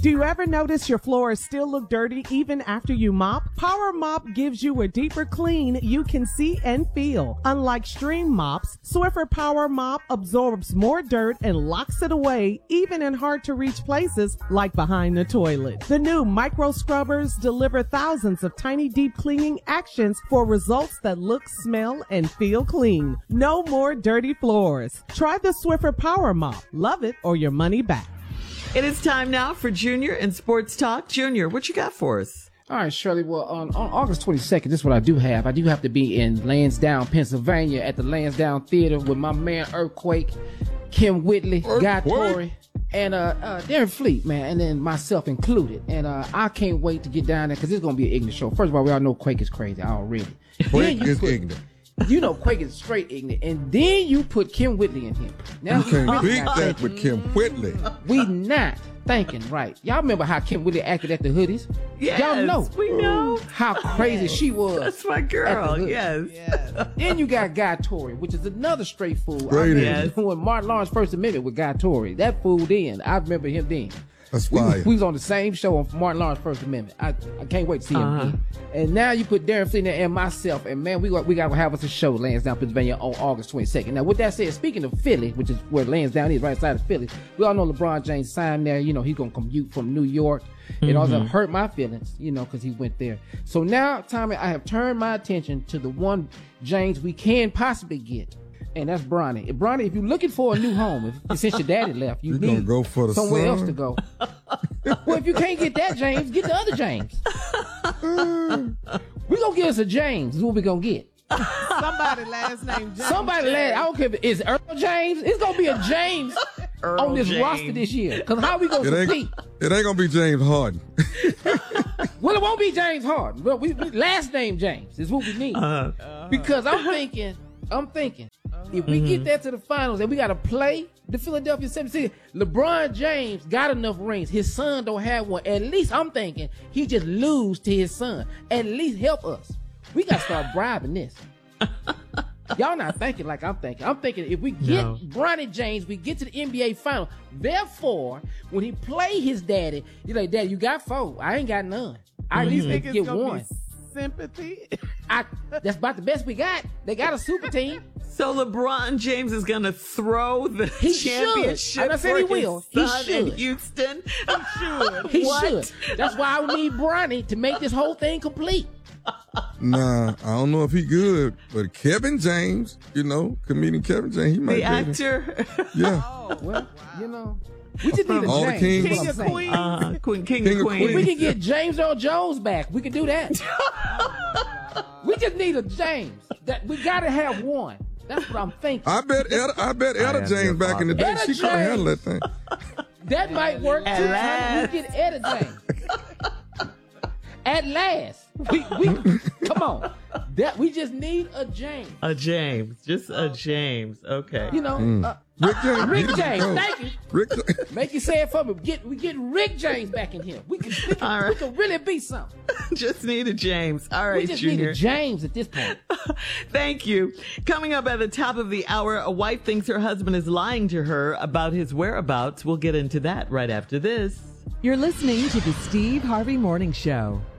Do you ever notice your floors still look dirty even after you mop? Power Mop gives you a deeper clean you can see and feel. Unlike stream mops, Swiffer Power Mop absorbs more dirt and locks it away even in hard-to-reach places like behind the toilet. The new micro scrubbers deliver thousands of tiny deep cleaning actions for results that look, smell, and feel clean. No more dirty floors. Try the Swiffer Power Mop. Love it or your money back. It is time now for Junior in Sports Talk. Junior, what you got for us? All right, Shirley. Well, on August 22nd, this is what I do have. I do have to be in Lansdowne, Pennsylvania at the Lansdowne Theater with my man Earthquake, Kim Whitley, Guy Torrey, and Darren Fleet, man, and then myself included. And I can't wait to get down there because it's going to be an ignorant show. First of all, we all know Quake is crazy already. Quake is ignorant. You know Quake is straight ignorant. And then you put Kim Whitley in here. Now you can't beat that with Kim Whitley. We not thinking right. Y'all remember how Kim Whitley acted at the Hoodies? Yes, y'all know. We know. How crazy she was. That's my girl, yes. Then you got Guy Torrey, which is another straight fool. Great. When Martin Lawrence First Amendment with Guy Torrey. That fool then. I remember him then. That's fire. We was on the same show on Martin Lawrence First Amendment. I can't wait to see him again. And now you put Darren Fleet and myself, and man, we got to have us a show, Lansdowne, Pennsylvania, on August 22nd. Now, with that said, speaking of Philly, which is where Lansdowne is, right side of Philly, we all know LeBron James signed there. You know, he's going to commute from New York. It also hurt my feelings, you know, because he went there. So now, Tommy, I have turned my attention to the one James we can possibly get. And that's Bronny. Bronny, if you're looking for a new home, since your daddy left, you need go for the somewhere son? else to go. Well, if you can't get that James, get the other James. We're going to get us a James is what we're going to get. Somebody last name James. Somebody last, I don't care if it's Earl James. It's going to be a James on this roster this year. Because how we going to compete? It ain't going to be James Harden. Well, it won't be James Harden. But we last name James is what we need. Because I'm thinking, if we get that to the finals and we got to play the Philadelphia 76ers, LeBron James got enough rings. His son don't have one. At least I'm thinking he just lose to his son. At least help us. We got to start bribing this. Y'all not thinking like I'm thinking. I'm thinking if we get Bronny James, we get to the NBA final. Therefore, when he play his daddy, you're like, Daddy, you got 4. I ain't got none. I at least get 1. Sympathy. That's about the best we got. They got a super team. So LeBron James is going to throw the championship I said he will. He should. In Houston. He should. That's why I need Bronny to make this whole thing complete. Nah, I don't know if he good, but Kevin James, you know, comedian Kevin James, he might be actor. Yeah. Well, you know. We just need a all James. the kings. King of Queens. King of Queens. If we can get James Earl Jones back, we can do that. We just need a James. That we gotta have one. That's what I'm thinking. I bet Etta James back in the day, she couldn't handle that thing. That might work too. We get Etta James. At last, we come on. That we just need a James. A James, just a James. Okay. You know, Rick James. Rick James. Thank you. Rick James. Make you say it for me. We get Rick James back in here. We can really be something. Just need a James. All right, we just Junior. need a James at this point. Thank you. Coming up at the top of the hour, a wife thinks her husband is lying to her about his whereabouts. We'll get into that right after this. You're listening to the Steve Harvey Morning Show.